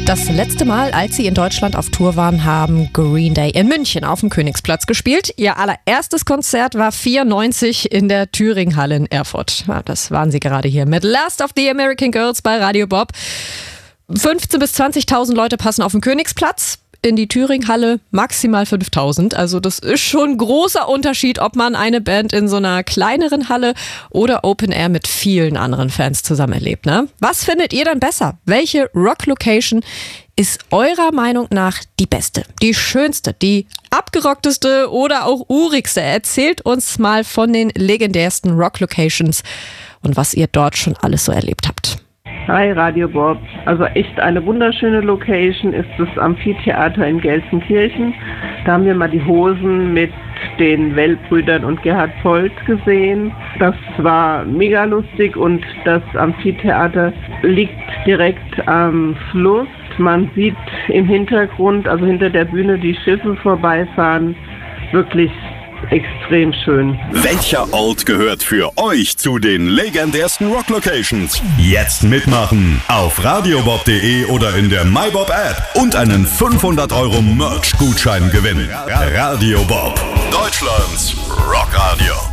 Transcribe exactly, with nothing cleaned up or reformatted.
Das letzte Mal, als sie in Deutschland auf Tour waren, haben Green Day in München auf dem Königsplatz gespielt. Ihr allererstes Konzert war vierundneunzig in der Thüringhalle in Erfurt. Ja, das waren sie gerade hier mit Last of the American Girls bei Radio Bob. fünfzehntausend bis zwanzigtausend Leute passen auf den Königsplatz. In die Thüringhalle maximal fünftausend. Also das ist schon ein großer Unterschied, ob man eine Band in so einer kleineren Halle oder Open Air mit vielen anderen Fans zusammen erlebt. Ne? Was findet ihr dann besser? Welche Rock-Location ist eurer Meinung nach die beste, die schönste, die abgerockteste oder auch urigste? Erzählt uns mal von den legendärsten Rock-Locations und was ihr dort schon alles so erlebt habt. Hi Radio Bob, also echt eine wunderschöne Location ist das Amphitheater in Gelsenkirchen. Da haben wir mal die Hosen mit den Wellbrüdern und Gerhard Polt gesehen. Das war mega lustig und das Amphitheater liegt direkt am Fluss. Man sieht im Hintergrund, also hinter der Bühne, die Schiffe vorbeifahren. Wirklich extrem schön. Welcher Ort gehört für euch zu den legendärsten Rock-Locations? Jetzt mitmachen auf radiobob punkt de oder in der MyBob-App und einen fünfhundert Euro Merch-Gutschein gewinnen. Radio Bob, Deutschlands Rockradio.